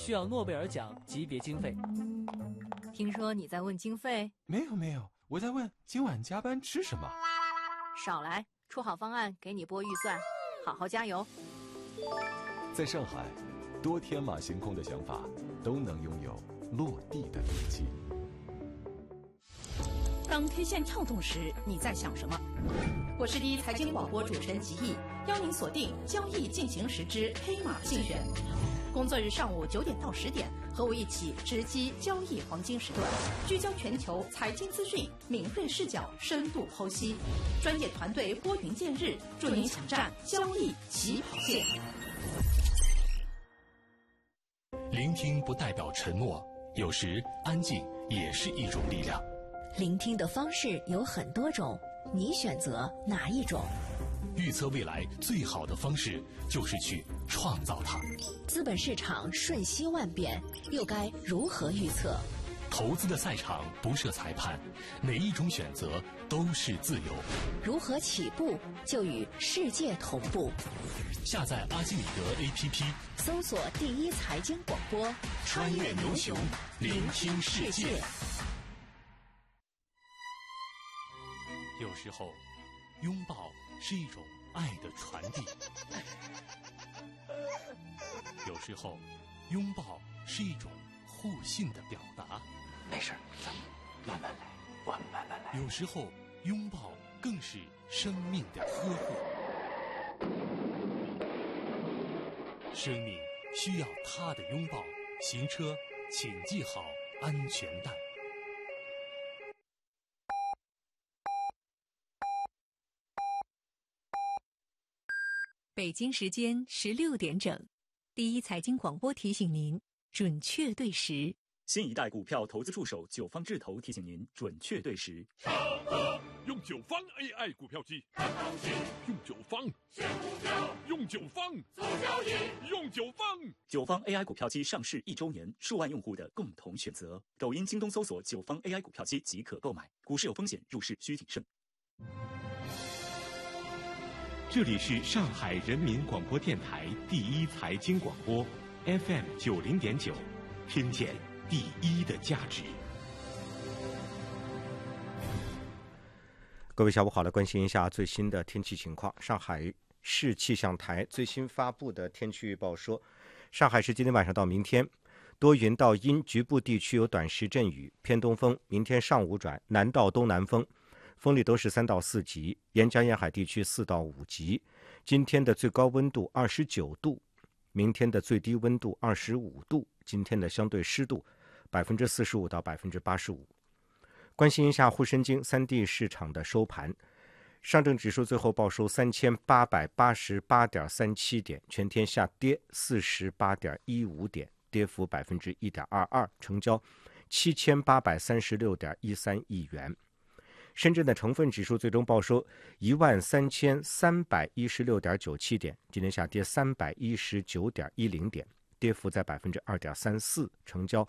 需要诺贝尔奖级别经费。 听说你在问经费？ 没有，我在问今晚加班吃什么。 少来，出好方案给你拨预算，好好加油。 在上海，多天马行空的想法都能拥有落地的力气。 当 K 线跳动时，你在想什么？我是第一财经广播主持人吉毅，邀您锁定交易进行时之黑马竞选。工作日上午9点到10点，和我一起直击交易黄金时段，聚焦全球财经资讯，敏锐视角，深度剖析，专业团队拨云见日，助您抢占交易起跑线。 聆听不代表沉默，有时安静也是一种力量。 聆听的方式有很多种，你选择哪一种？ 预测未来最好的方式就是去创造它。 资本市场瞬息万变，又该如何预测？ 投资的赛场不设裁判，每一种选择都是自由。 如何起步就与世界同步？ 下载阿基米德 APP， 搜索第一财经广播， 穿越牛熊，聆听世界。有时候，拥抱是一种爱的传递；有时候，拥抱是一种互信的表达。 没事，咱们慢慢来，我们慢慢来。 有时候，拥抱更是生命的呵护。生命需要他的拥抱。行车，请系好安全带。 北京时间16点整，第一财经广播提醒您准确对时。 新一代股票投资助手九方智投提醒您准确对时。 用九方 AI 股票机，看东西；用九方选股票，用九方做交易，用九方。 九方 AI 股票机上市1周年，数万用户的共同选择。抖音、京东搜索九方 AI 股票机即可购买。股市有风险，入市需谨慎。 这里是上海人民广播电台第一财经广播 FM 90.9，听见第一的价值。 各位下午好，来关心一下最新的天气情况。上海市气象台最新发布的天气预报说，上海市今天晚上到明天多云到阴，局部地区有短时阵雨，偏东风，明天上午转南到东南风，风力都是3到4级，沿江沿海地区4到5级。今天的最高温度29度，明天的最低温度25度，今天的相对湿度45%到85%。关心一下沪深京3地市场的收盘，上证指数最后报收3888.37点，全天下跌48.15点，跌幅1.22%，成交7836.13亿元。深圳的成分指数最终报收13316.97点，今天下跌319.10点，跌幅在2.34%，成交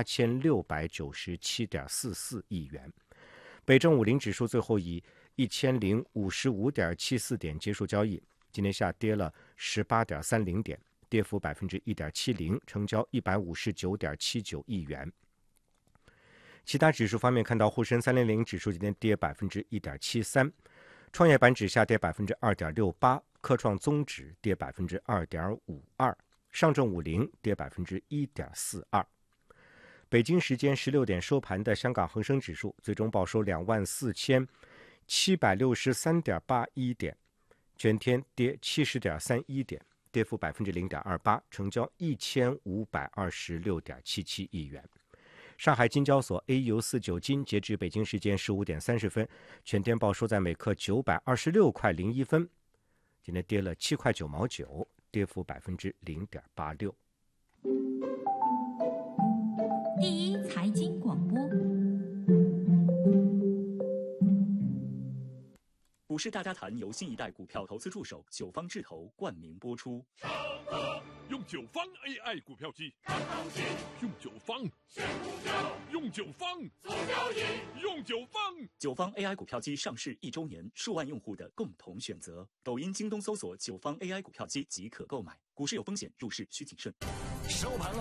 8697.44亿元。北证50指数最后以1055.74点结束交易，今天下跌了18.30点，跌幅1.70%，成交159.79亿元。其他指数方面，看到沪深300指数今天跌1.73%，创业板指下跌2.68%，科创综指跌2.52%，上证50跌1.42%。北京时间16点收盘的香港恒生指数最终报收24763.81点，全天跌70.31点，跌幅0.28%，成交1526.77亿元。上海金交所 AU49 金截至北京时间15点30分，全天报收在每克926块01分，今天跌了7块9毛9，跌幅0.86%。 第一财经广播， 股市大家谈由新一代股票投资助手九方智投冠名播出。 用九方 AI 股票机，看东西；用九方选股票，用九方做交易，用九方。 九方 AI 股票机上市1周年，数万用户的共同选择。抖音、京东搜索九方 AI 股票机即可购买。股市有风险，入市需谨慎。 收盘了。